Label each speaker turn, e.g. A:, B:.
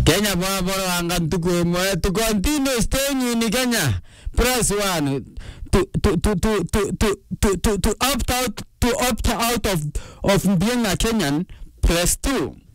A: Kenya bora angan to continue staying in Kenya. Press 1 to opt out of being a Kenyan. Press 2.